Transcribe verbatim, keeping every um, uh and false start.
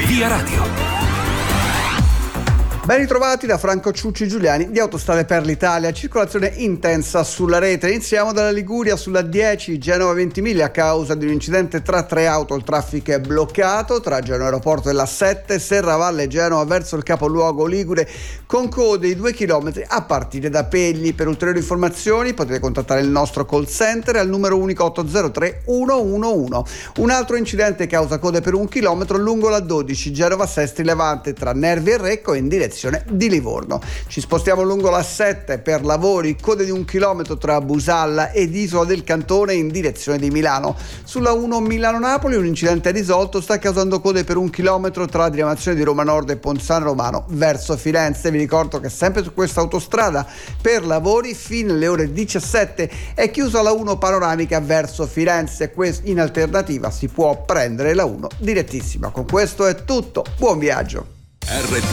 Via Radio. Ben ritrovati da Franco Ciucci Giuliani di Autostrade per l'Italia. Circolazione intensa sulla rete. Iniziamo dalla Liguria sulla dieci Genova Ventimiglia. A causa di un incidente tra tre auto il traffico è bloccato tra Genova Aeroporto e la sette Serravalle Genova verso il capoluogo ligure con code di due chilometri a partire da Pegli. Per ulteriori informazioni potete contattare il nostro call center al numero unico otto zero tre uno uno uno. Un altro incidente causa code per un chilometro lungo la dodici Genova Sestri Levante tra Nervi e Recco in direzione di Livorno. Ci spostiamo lungo la sette per lavori, code di un chilometro tra Busalla ed Isola del Cantone in direzione di Milano. Sulla uno Milano-Napoli un incidente risolto sta causando code per un chilometro tra la diramazione di Roma Nord e Ponzano Romano verso Firenze. Vi ricordo che sempre su questa autostrada per lavori fino alle ore diciassette è chiusa la uno panoramica verso Firenze. In alternativa si può prendere la uno direttissima. Con questo è tutto, buon viaggio. R T